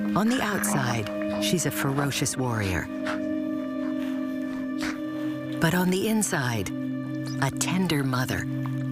On the outside, she's a ferocious warrior. But on the inside, a tender mother